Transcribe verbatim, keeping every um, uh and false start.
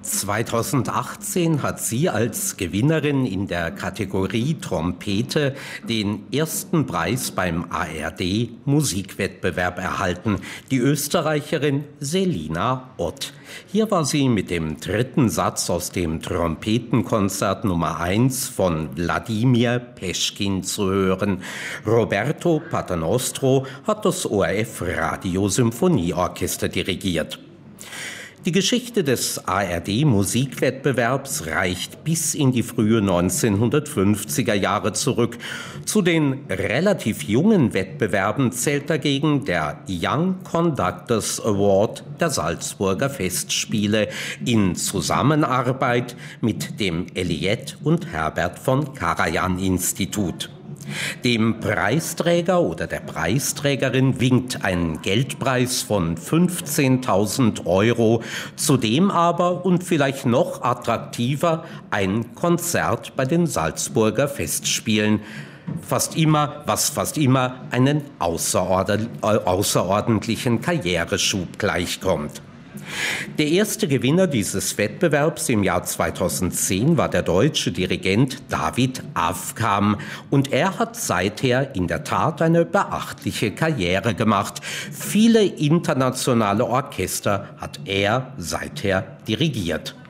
zweitausendachtzehn hat sie als Gewinnerin in der Kategorie Trompete den ersten Preis beim A R D Musikwettbewerb erhalten, die Österreicherin Selina Ott. Hier war sie mit dem dritten Satz aus dem Trompetenkonzert Nummer eins von Wladimir Peschkin zu hören. Roberto Paternostro hat das O R F Radiosymphonieorchester dirigiert. Die Geschichte des A R D Musikwettbewerbs reicht bis in die frühe neunzehnhundertfünfziger Jahre zurück. Zu den relativ jungen Wettbewerben zählt dagegen der Young Conductors Award der Salzburger Festspiele in Zusammenarbeit mit dem Eliette und Herbert von Karajan Institut. Dem Preisträger oder der Preisträgerin winkt ein Geldpreis von fünfzehntausend Euro, zudem aber und vielleicht noch attraktiver ein Konzert bei den Salzburger Festspielen. Fast immer, was fast immer einen außerordentlichen Karriereschub gleichkommt. Der erste Gewinner dieses Wettbewerbs im Jahr zweitausendzehn war der deutsche Dirigent David Avkam und er hat seither in der Tat eine beachtliche Karriere gemacht. Viele internationale Orchester hat er seither dirigiert.